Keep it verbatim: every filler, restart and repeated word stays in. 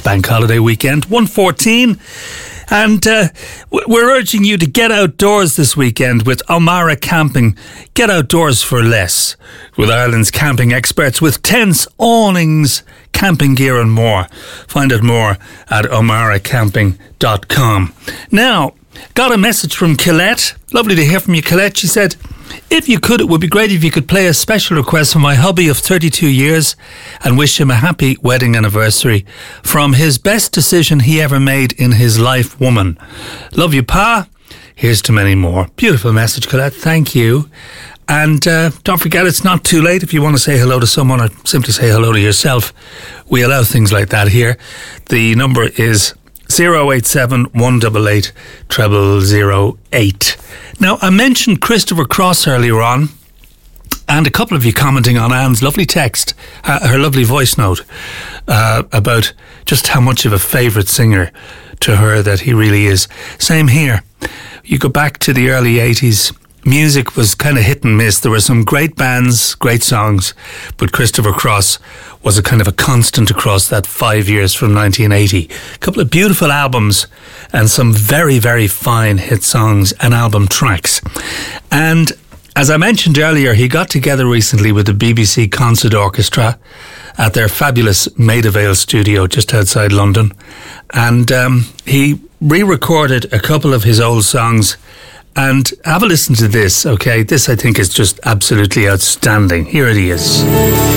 bank holiday weekend, one fourteen. And uh, we're urging you to get outdoors this weekend with O'Mara Camping. Get outdoors for less with Ireland's camping experts with tents, awnings, camping gear and more. Find out more at omara camping dot com. Now, got a message from Colette. Lovely to hear from you, Colette. She said, if you could, it would be great if you could play a special request for my hubby of thirty-two years and wish him a happy wedding anniversary from his best decision he ever made in his life, woman. Love you, Pa. Here's to many more. Beautiful message, Colette. Thank you. And uh, don't forget, it's not too late if you want to say hello to someone or simply say hello to yourself. We allow things like that here. The number is zero eight seven, one eight eight, zero zero zero eight. Now, I mentioned Christopher Cross earlier on, and a couple of you commenting on Anne's lovely text, uh, her lovely voice note, uh, about just how much of a favourite singer to her that he really is. Same here. You go back to the early eighties, music was kind of hit and miss. There were some great bands, great songs, but Christopher Cross was a kind of a constant across that five years from nineteen eighty. A couple of beautiful albums and some very, very fine hit songs and album tracks. And as I mentioned earlier, he got together recently with the B B C Concert Orchestra at their fabulous Maida Vale studio just outside London. And um, he re-recorded a couple of his old songs. And have a listen to this, okay? This, I think, is just absolutely outstanding. Here it is.